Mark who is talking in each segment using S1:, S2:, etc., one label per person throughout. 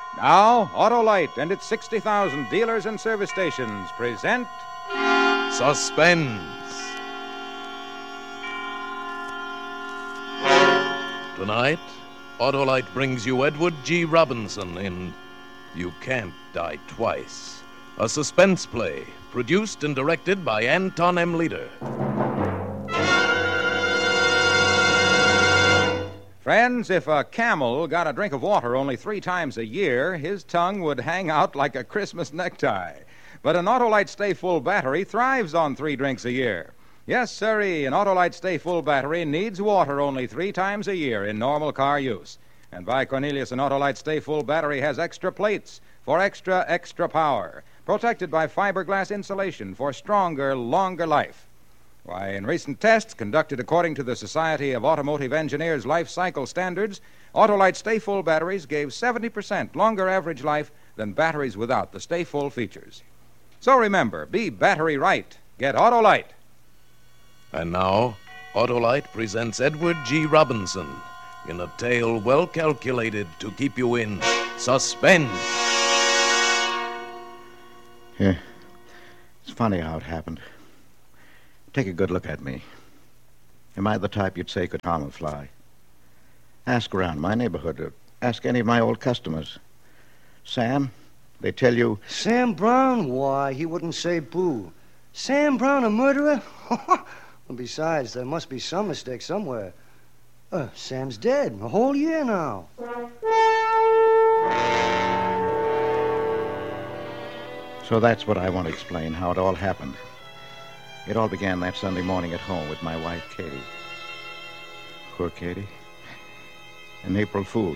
S1: Now, Autolite and its 60,000 dealers and service stations present
S2: Suspense. Tonight, Autolite brings you Edward G. Robinson in You Can't Die Twice, a suspense play produced and directed by Anton M. Leader.
S1: Friends, if a camel got a drink of water only 3 times a year, his tongue would hang out like a Christmas necktie. But an Autolite Stay Full battery thrives on 3 drinks a year. Yes, sirree, an Autolite Stay Full battery needs water only 3 times a year in normal car use. And by Cornelius, an Autolite Stay Full battery has extra plates for extra power, protected by fiberglass insulation for stronger, longer life. Why, in recent tests conducted according to the Society of Automotive Engineers life cycle standards, Autolite Stay Full batteries gave 70% longer average life than batteries without the Stay Full features. So remember, be battery right. Get Autolite.
S2: And now, Autolite presents Edward G. Robinson in a tale well calculated to keep you in suspense.
S3: Yeah. It's funny how it happened. Take a good look at me. Am I the type you'd say could harm a fly? Ask around my neighborhood, or ask any of my old customers. Sam, they tell you...
S4: Sam Brown? Why, he wouldn't say boo. Sam Brown, a murderer? Well, besides, there must be some mistake somewhere. Sam's dead a whole year now.
S3: So that's what I want to explain, how it all happened. It all began that Sunday morning at home with my wife, Katie. Poor Katie. An April Fool.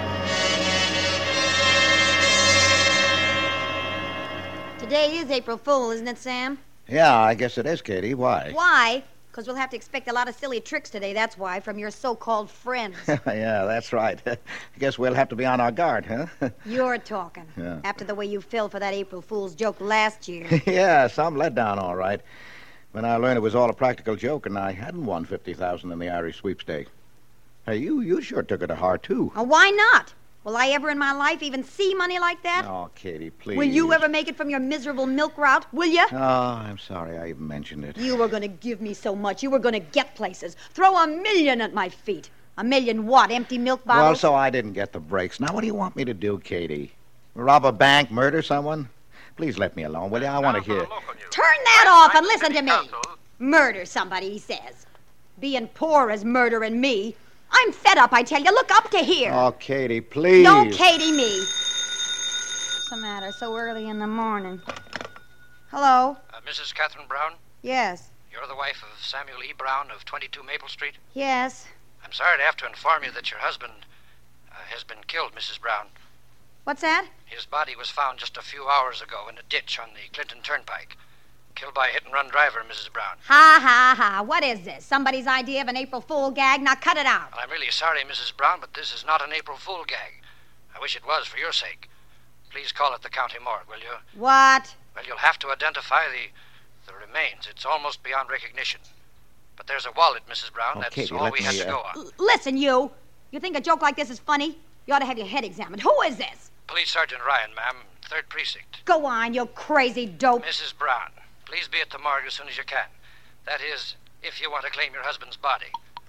S5: Today is April Fool, isn't it, Sam?
S3: Yeah, I guess it is, Katie. Why?
S5: Why? Because we'll have to expect a lot of silly tricks today, that's why, from your so-called friends.
S3: Yeah, that's right. I guess we'll have to be on our guard, huh?
S5: You're talking.
S3: Yeah.
S5: After the way you fell for that April Fool's joke last year.
S3: Yeah, some letdown, all right. When I learned it was all a practical joke and I hadn't won $50,000 in the Irish sweepstake. Hey, you sure took it to heart, too.
S5: Why not? Will I ever in my life even see money like that?
S3: Oh, Katie, please.
S5: Will you ever make it from your miserable milk route? Will you?
S3: Oh, I'm sorry I even mentioned it.
S5: You were going to give me so much. You were going to get places. Throw $1 million at my feet. $1 million what? Empty milk bottles?
S3: Well, so I didn't get the breaks. Now, what do you want me to do, Katie? Rob a bank, murder someone? Please let me alone, will you? I want to hear.
S5: Turn that off and listen to me. Murder somebody, he says. Being poor is murdering me. I'm fed up, I tell you. Look up to here.
S3: Oh, Katie, please.
S5: Don't Katie me. What's the matter so early in the morning? Hello?
S6: Mrs. Catherine Brown?
S5: Yes.
S6: You're the wife of Samuel E. Brown of 22 Maple Street?
S5: Yes.
S6: I'm sorry to have to inform you that your husband has been killed, Mrs. Brown.
S5: What's that?
S6: His body was found just a few hours ago in a ditch on the Clinton Turnpike. Killed by a hit-and-run driver, Mrs. Brown.
S5: Ha, ha, ha. What is this? Somebody's idea of an April Fool gag? Now cut it out.
S6: Well, I'm really sorry, Mrs. Brown, but this is not an April Fool gag. I wish it was for your sake. Please call it the county morgue, will you?
S5: What?
S6: Well, you'll have to identify the remains. It's almost beyond recognition. But there's a wallet, Mrs. Brown.
S3: Oh,
S6: That's
S3: Katie,
S6: all
S3: let
S6: we
S3: me,
S6: have to go on.
S5: Listen, you. You think a joke like this is funny? You ought to have your head examined. Who is this?
S6: Police Sergeant Ryan, ma'am, 3rd Precinct.
S5: Go on, you crazy dope.
S6: Mrs. Brown, please be at the morgue as soon as you can. That is, if you want to claim your husband's body.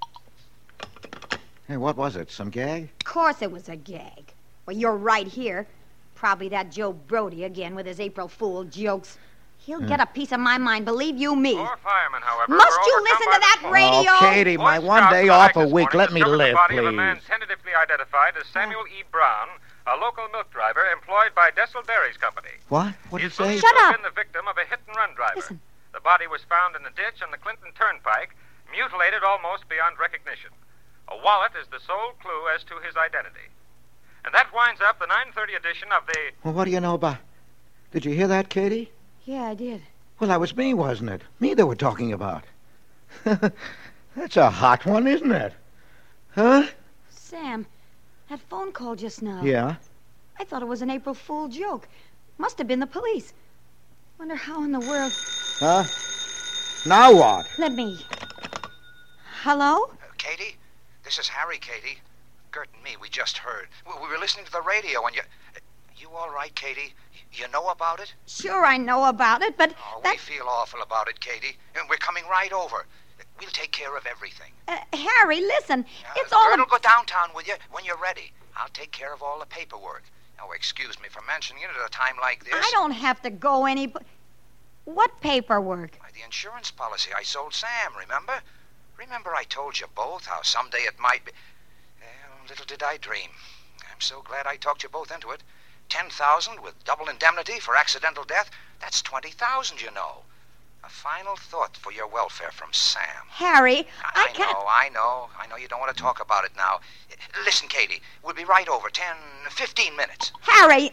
S3: Hey, what was it? Some gag?
S5: Of course it was a gag. Well, you're right here. Probably that Joe Brody again with his April Fool jokes. He'll get a piece of my mind, believe you me.
S7: Four firemen, however,
S5: Must
S7: were
S5: you
S7: overcome
S5: listen
S7: by
S5: to that
S7: the
S5: radio?
S3: Oh, Katie, my
S7: Boy
S3: one
S7: Scouts
S3: day
S7: of
S3: off a
S7: Ike this
S3: week.
S7: morning
S3: Let me
S7: discovered
S3: live,
S7: the body of a
S3: please.
S7: man tentatively identified as Samuel E. Brown, a local milk driver employed by Dessel Dairies Company.
S3: What? What did you
S7: He's
S3: say?
S7: believed
S5: Shut
S7: to have
S5: up.
S7: been the victim of a hit-and-run driver.
S5: Listen.
S7: The body was found in the ditch on the Clinton Turnpike, mutilated almost beyond recognition. A wallet is the sole clue as to his identity. And that winds up the 9:30 edition of the...
S3: Well, what do you know about... Did you hear that, Katie?
S5: Yeah, I did.
S3: Well, that was me, wasn't it? Me they were talking about. That's a hot one, isn't it? Huh?
S5: Sam, that phone call just now.
S3: Yeah?
S5: I thought it was an April Fool joke. Must have been the police. Wonder how in the world...
S3: Huh? Now what?
S5: Let me... Hello?
S6: Katie? This is Harry, Katie. Gert and me, we just heard. We were listening to the radio and you... You all right, Katie? You know about it?
S5: Sure, I know about it, but
S6: Oh,
S5: that...
S6: we feel awful about it, Katie. And we're coming right over. We'll take care of everything.
S5: Harry, listen. It's all...
S6: Gert'll go downtown with you when you're ready. I'll take care of all the paperwork. Oh, excuse me for mentioning it at a time like this.
S5: I don't have to go any... What paperwork?
S6: Why, the insurance policy I sold Sam, remember? Remember I told you both how someday it might be... Well, little did I dream. I'm so glad I talked you both into it. 10,000 with double indemnity for accidental death. That's 20,000, you know. A final thought for your welfare from Sam.
S5: Harry, I can't...
S6: I know you don't want to talk about it now. Listen, Katie, we'll be right over. 15 minutes.
S5: Harry!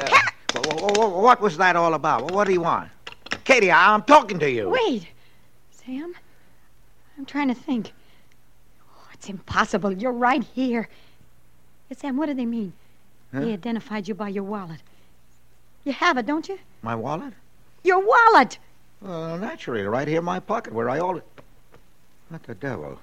S3: What was that all about? What do you want? Katie, I'm talking to you.
S5: Wait. Sam? I'm trying to think. Oh, it's impossible. You're right here. Hey, Sam, what do they mean?
S3: Huh?
S5: They identified you by your wallet. You have it, don't you?
S3: My wallet?
S5: Your wallet!
S3: Well, naturally, right here in my pocket where I always... What the devil?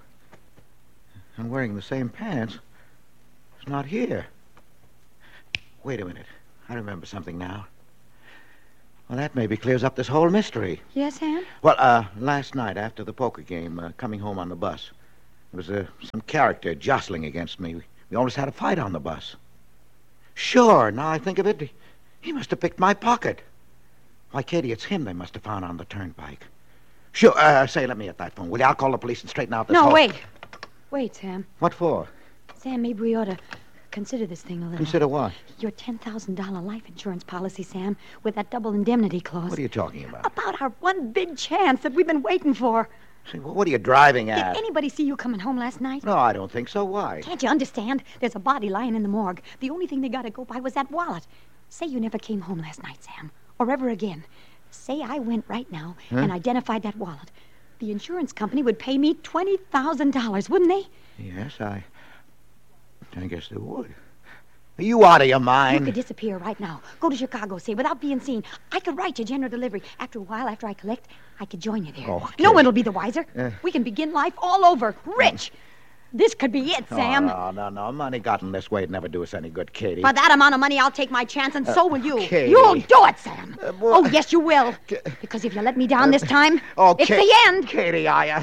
S3: I'm wearing the same pants. It's not here. Wait a minute. I remember something now. Well, that maybe clears up this whole mystery.
S5: Yes, Sam?
S3: Well, last night after the poker game, coming home on the bus, there was some character jostling against me. We almost had a fight on the bus. Sure, now I think of it, he must have picked my pocket. Why, Katie, it's him they must have found on the turnpike. Sure, say, let me at that phone, will you? I'll call the police and straighten out this
S5: No,
S3: whole...
S5: wait. Wait, Sam.
S3: What for?
S5: Sam, maybe we ought to consider this thing a little.
S3: Consider what?
S5: Your $10,000 life insurance policy, Sam, with that double indemnity clause.
S3: What are you talking about?
S5: About our one big chance that we've been waiting for.
S3: Say, what are you driving at?
S5: Did anybody see you coming home last night?
S3: No, I don't think so. Why?
S5: Can't you understand? There's a body lying in the morgue. The only thing they got to go by was that wallet. Say you never came home last night, Sam, or ever again. Say I went right now and identified that wallet. The insurance company would pay me $20,000, wouldn't they?
S3: Yes, I guess they would. Are you out of your mind?
S5: You could disappear right now. Go to Chicago, say, without being seen. I could write you general delivery. After a while, after I collect, I could join you there.
S3: Okay.
S5: No one will be the wiser. We can begin life all over, rich. This could be it, Sam.
S3: Oh, no. Money gotten this way would never do us any good, Katie.
S5: For that amount of money, I'll take my chance, and so will you.
S3: Katie.
S5: You'll do it, Sam.
S3: Well-
S5: Oh, yes, you will. Because if you let me down this time, it's the end.
S3: Katie,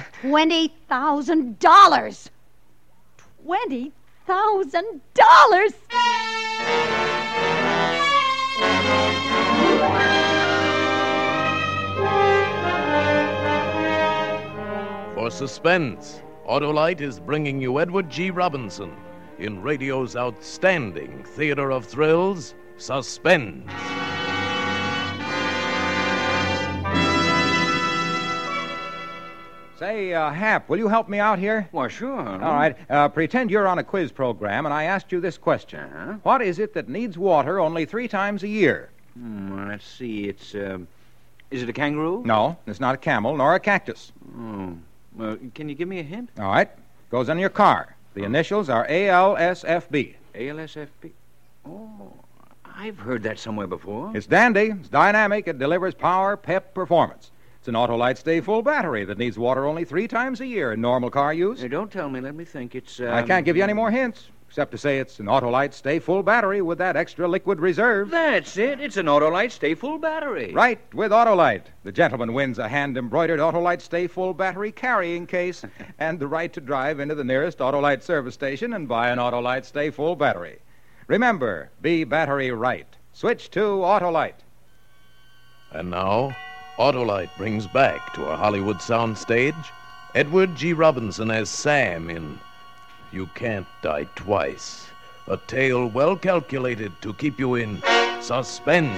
S5: $20,000. $20,000.
S2: For suspense, Autolite is bringing you Edward G. Robinson in radio's outstanding theater of thrills, Suspense.
S1: Say, Hap, will you help me out here?
S8: Why, sure.
S1: All right. Pretend you're on a quiz program, and I asked you this question.
S8: Uh-huh.
S1: What is it that needs water only 3 times a year?
S8: Let's see. It's, is it a kangaroo?
S1: No, it's not a camel nor a cactus.
S8: Oh. Can you give me a hint?
S1: All right. Goes on your car. The initials are ALSFB.
S8: ALSFP? Oh, I've heard that somewhere before.
S1: It's dandy. It's dynamic. It delivers power, pep, performance. It's an Autolite Stay Full battery that needs water only 3 times a year in normal car use.
S8: Don't tell me. Let me think. It's,
S1: I can't give you any more hints, except to say it's an Autolite Stay Full battery with that extra liquid reserve.
S8: That's it. It's an Autolite Stay Full battery.
S1: Right, with Autolite. The gentleman wins a hand-embroidered Autolite Stay Full battery carrying case and the right to drive into the nearest Autolite service station and buy an Autolite Stay Full battery. Remember, be battery right. Switch to Autolite.
S2: And now, Autolite brings back to a Hollywood soundstage Edward G. Robinson as Sam in You Can't Die Twice, a tale well calculated to keep you in suspense.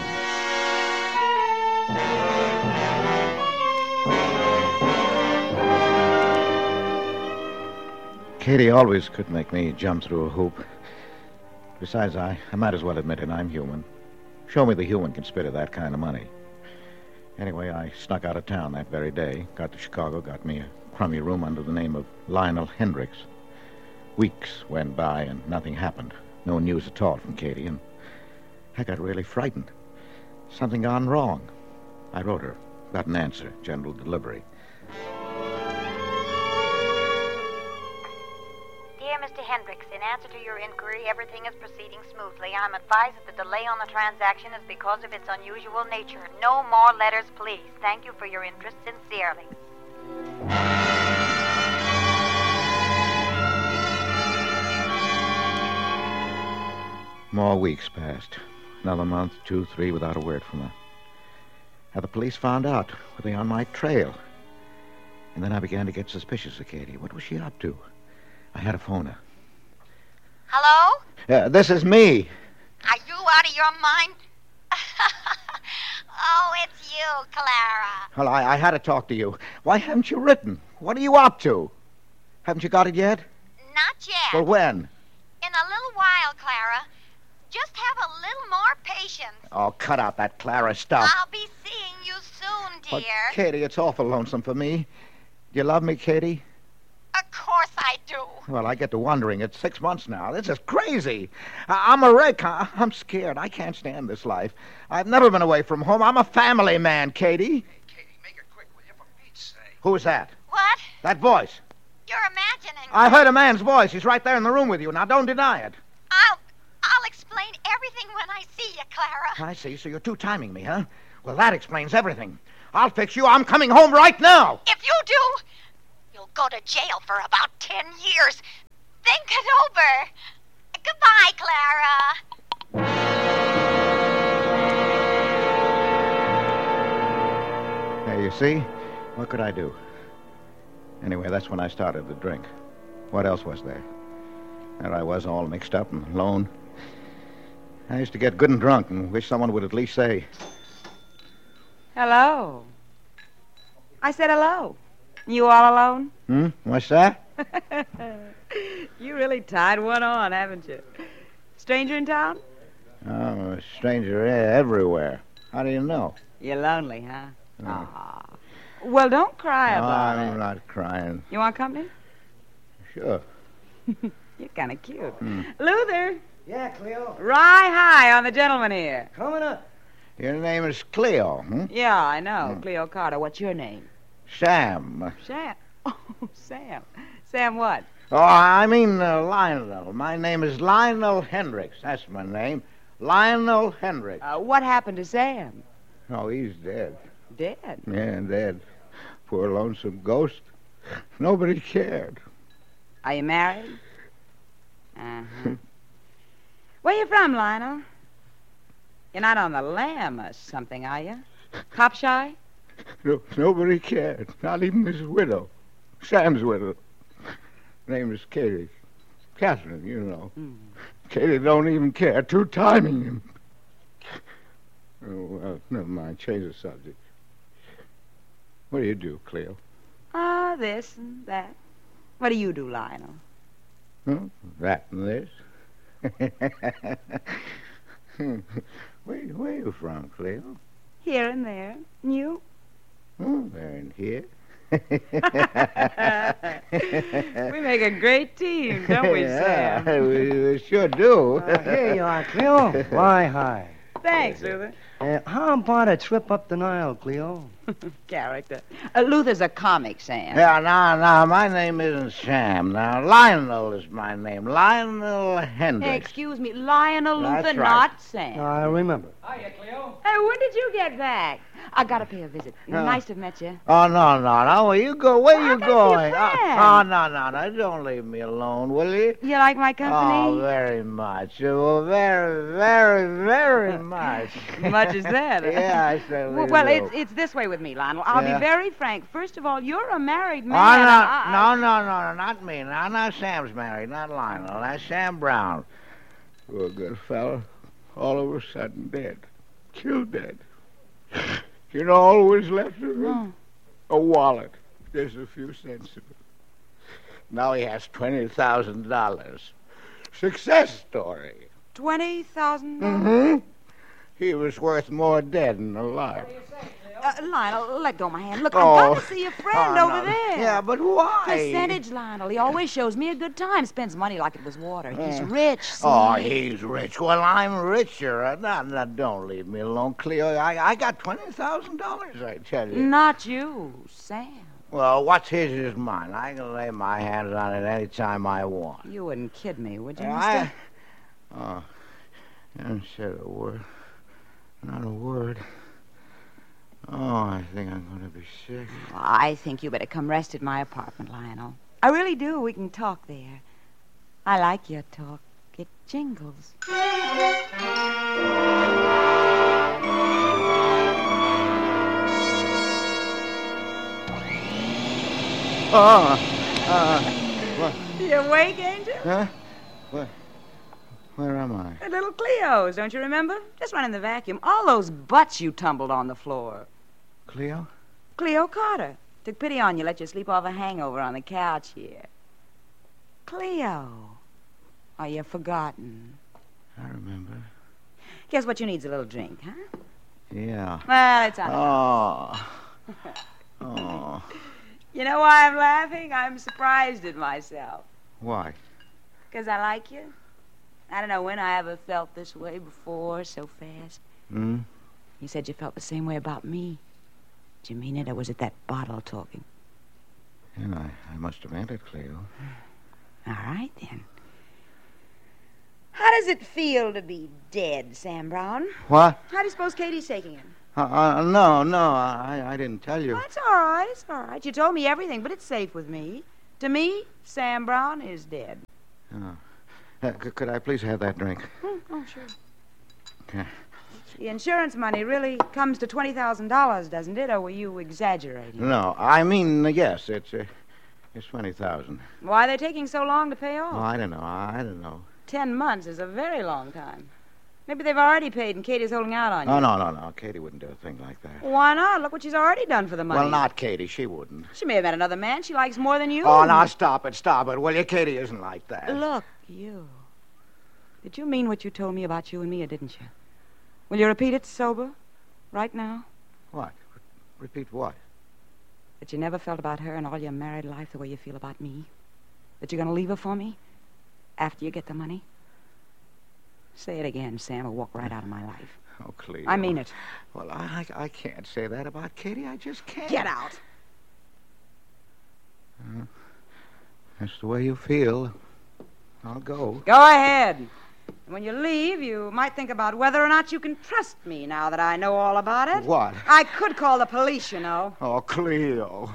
S3: Katie always could make me jump through a hoop. Besides, I might as well admit it. I'm human. Show me the human can spit of that kind of money. Anyway, I snuck out of town that very day, got to Chicago, got me a crummy room under the name of Lionel Hendricks. Weeks went by and nothing happened. No news at all from Katie, and I got really frightened. Something gone wrong. I wrote her, got an answer, general delivery.
S5: Dear Mr. Hendricks, in
S9: answer to your inquiry, everything is proceeding smoothly. I'm advised that the delay on the transaction is because of its unusual nature. No more letters, please. Thank you for your interest sincerely.
S3: More weeks passed. Another month, 2, 3, without a word from her. Now the police found out. Were they on my trail? And then I began to get suspicious of Katie. What was she up to? I had to phone her.
S9: Hello?
S3: This is me.
S9: Are you out of your mind? Oh, it's you, Clara.
S3: Well, I had to talk to you. Why haven't you written? What are you up to? Haven't you got it yet?
S9: Not yet.
S3: Well, when?
S9: In a little while, Clara. Just have a little more patience.
S3: Oh, cut out that Clara stuff.
S9: I'll be seeing you soon,
S3: Oh,
S9: dear.
S3: Katie, it's awful lonesome for me. Do you love me, Katie?
S9: Of course I do.
S3: Well, I get to wondering. It's 6 months now. This is crazy. I'm a wreck. I'm scared. I can't stand this life. I've never been away from home. I'm a family man, Katie.
S6: Hey, Katie, make it quick, will you, for Pete's sake?
S3: Who's that?
S9: What?
S3: That voice.
S9: You're imagining.
S3: I heard a man's voice. He's right there in the room with you. Now, don't deny it.
S9: I'll explain everything when I see you, Clara.
S3: I see. So you're two-timing me, huh? Well, that explains everything. I'll fix you. I'm coming home right now.
S9: If you do, you'll go to jail for about 10 years. Think it over. Goodbye, Clara.
S3: There, you see? What could I do? Anyway, that's when I started to drink. What else was there? There I was, all mixed up and alone. I used to get good and drunk and wish someone would at least say,
S10: Hello. I said hello. You all alone?
S3: What's that?
S10: You really tied one on, haven't you? Stranger in town?
S3: Oh, a stranger everywhere. How do you know?
S10: You're lonely, huh? Aw. Well, don't cry about
S3: I'm
S10: it.
S3: not crying.
S10: You want company?
S3: Sure.
S10: You're kind of cute. Luther,
S4: Yeah, Cleo.
S10: rye high on the gentleman here.
S4: Coming up.
S3: Your name is Cleo,
S10: Yeah, I know. Cleo Carter. What's your name?
S3: Sam.
S10: Sam. Oh, Sam. Sam what?
S3: Oh, I mean Lionel. My name is Lionel Hendricks. That's my name. Lionel Hendricks.
S10: What happened to Sam?
S3: Oh, he's dead.
S10: Dead.
S3: Yeah, dead. Poor lonesome ghost. Nobody cared.
S10: Are you married? Uh-huh. Where you from, Lionel? You're not on the lam or something, are you? Cop shy?
S3: No, nobody cared. Not even his widow. Sam's widow. Name is Katie. Catherine, you know. Katie don't even care. Two-timing him. Oh, well, never mind. Change the subject. What do you do, Cleo?
S10: This and that. What do you do, Lionel?
S3: Huh? That and this. Where you from, Cleo?
S10: Here and there. And you?
S3: Oh, they're in here.
S10: We make a great team, don't we,
S3: Yeah,
S10: Sam?
S3: we sure do.
S4: Here you are, Cleo. Why, hi.
S10: Thanks, Luther.
S4: How about a trip up the Nile, Cleo?
S10: Character. Luther's a comic, Sam.
S3: Yeah, now, my name isn't Sam. Now, Lionel is my name. Lionel Hendricks.
S10: Excuse me, Lionel
S3: That's
S10: Luther,
S3: right.
S10: not Sam.
S4: I remember.
S10: Hey, when did you get back? I gotta pay a visit. Nice to have met you.
S3: Oh, no. Where you go? Where you
S10: I gotta see
S3: going?
S10: a friend.
S3: No. Don't leave me alone, will you?
S10: You like my
S3: Oh,
S10: company?
S3: very much. Oh, very, very, very much.
S10: Much as that.
S3: Yeah, I certainly
S10: Well,
S3: do.
S10: it's this way with me, Lionel. I'll
S3: Yeah.
S10: be very frank. First of all, you're a married
S3: Oh,
S10: man.
S3: no, not me. Now, Sam's married, not Lionel. That's Sam Brown. Poor good fellow. All of a sudden dead. Killed dead. You know, all was left of him? A wallet. Just a few cents of it. Now he has $20,000. Success story.
S10: $20,000?
S3: He was worth more dead than alive.
S10: Lionel, let go of my hand. Look,
S3: Oh.
S10: I've got to see a friend over
S3: no.
S10: there.
S3: Yeah, but why?
S10: Percentage, Lionel. He always shows me a good time. Spends money like it was water. He's rich, see?
S3: Oh, he's rich. Well, I'm richer. Now, don't leave me alone, Cleo. I got $20,000, I tell you.
S10: Not you, Sam.
S3: Well, what's his is mine. I can lay my hands on it any time I want.
S10: You wouldn't kid me, would you,
S3: I...
S10: mister?
S3: Oh, you haven't said a word. Not a word. Oh, I think I'm going to be sick.
S10: Well, I think you better come rest at my apartment, Lionel. I really do. We can talk there. I like your talk. It jingles.
S3: What?
S10: You awake, Angel?
S3: Huh? What? Where am I?
S10: At little Cleo's, don't you remember? Just running the vacuum. All those butts you tumbled on the floor.
S3: Cleo?
S10: Cleo Carter. Took pity on you, let you sleep off a hangover on the couch here. Cleo. Are you forgotten?
S3: I remember.
S10: Guess what you need's a little drink, huh?
S3: Yeah.
S10: Well, it's on.
S3: Oh.
S10: You know why I'm laughing? I'm surprised at myself.
S3: Why?
S10: 'Cause I like you. I don't know when I ever felt this way before, so fast.
S3: Hmm?
S10: You said you felt the same way about me. Did you mean it, or was it that bottle talking?
S3: Yeah, I must have meant it, Cleo.
S10: All right, then. How does it feel to be dead, Sam Brown?
S3: What?
S10: How do you suppose Katie's taking it?
S3: No, I didn't tell you.
S10: Well, it's all right, it's all right. You told me everything, but it's safe with me. To me, Sam Brown is dead.
S3: Oh. Could I please have that drink?
S10: Oh, sure.
S3: Okay.
S10: The insurance money really comes to $20,000, doesn't it? Or were you exaggerating?
S3: No, I mean, yes, it's 20,000.
S10: Why are they taking so long to pay off?
S3: Oh, I don't know.
S10: 10 months is a very long time. Maybe they've already paid and Katie's holding out on you.
S3: Oh, no. Katie wouldn't do a thing like that.
S10: Why not? Look what she's already done for the money.
S3: Well, not Katie. She wouldn't.
S10: She may have met another man she likes more than you.
S3: Oh, now stop it, will you? Katie isn't like that.
S10: Look, you. Did you mean what you told me about you and me, or didn't you? Will you repeat it sober? Right now?
S3: What? Repeat what?
S10: That you never felt about her in all your married life the way you feel about me? That you're going to leave her for me? After you get the money? Say it again, Sam, or walk right out of my life.
S3: Oh, Cleo.
S10: I mean it.
S3: Well, I can't say that about Katie. I just can't.
S10: Get out.
S3: That's the way you feel. I'll go.
S10: Go ahead. And when you leave, you might think about whether or not you can trust me now that I know all about it.
S3: What?
S10: I could call the police, you know.
S3: Oh, Cleo.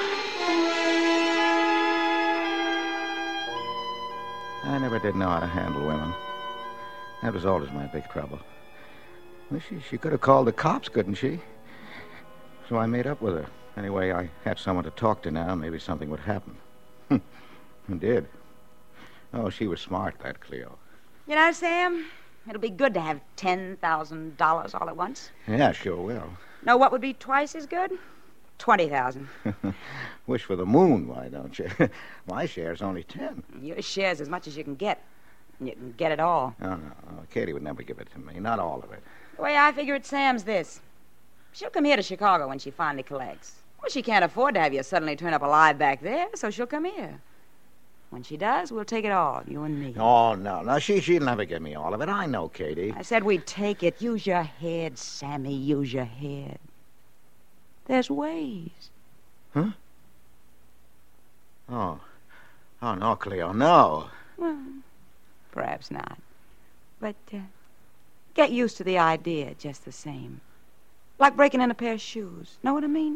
S3: I never did know how to handle women. That was always my big trouble. Well, she could have called the cops, couldn't she? So I made up with her. Anyway, I had someone to talk to now. Maybe something would happen. It did. Oh, she was smart, that Cleo.
S10: You know, Sam, it'll be good to have $10,000 all at once.
S3: Yeah, sure will.
S10: Know what would be twice as good? 20,000.
S3: Wish for the moon, why don't you? My share's only 10.
S10: Your share's as much as you can get. And you can get it all.
S3: No. Katie would never give it to me. Not all of it.
S10: The way I figure it, Sam's this. She'll come here to Chicago when she finally collects. Well, she can't afford to have you suddenly turn up alive back there, so she'll come here. When she does, we'll take it all, you and me.
S3: Oh, no. She'll never give me all of it. I know, Katie.
S10: I said we'd take it. Use your head, Sammy. Use your head. There's ways.
S3: Huh? Oh, no, Cleo, no.
S10: Well, perhaps not. But get used to the idea just the same. Like breaking in a pair of shoes. Know what I mean?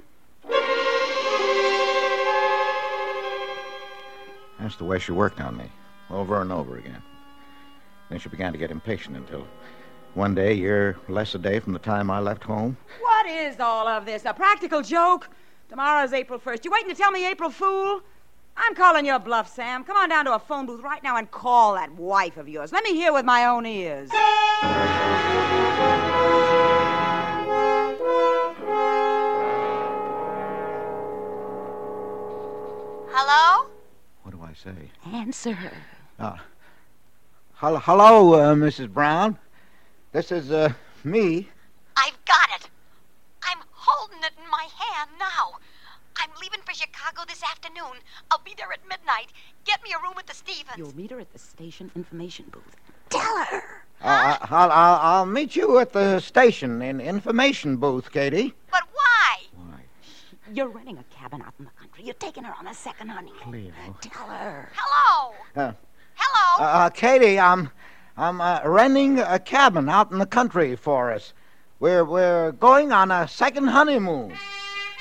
S3: That's the way she worked on me, over and over again. Then she began to get impatient until one day, a year less a day from the time I left home.
S10: What is all of this? A practical joke? Tomorrow's April 1st. You waiting to tell me April Fool? I'm calling your bluff, Sam. Come on down to a phone booth right now and call that wife of yours. Let me hear with my own ears.
S9: Hello?
S3: What do I say?
S10: Answer her.
S3: Hello, Mrs. Brown. This is, me.
S9: I've got it. I'm holding it in my hand now. I'm leaving for Chicago this afternoon. I'll be there at midnight. Get me a room at the Stevens.
S10: You'll meet her at the station information booth.
S9: Tell her.
S3: I'll meet you at the station in information booth, Katie.
S9: But why?
S3: Why?
S10: You're renting a cabin out in the country. You're taking her on a second honeymoon.
S3: Cleo.
S10: Tell her.
S9: Hello. Hello.
S3: Katie, I'm renting a cabin out in the country for us. We're going on a second honeymoon.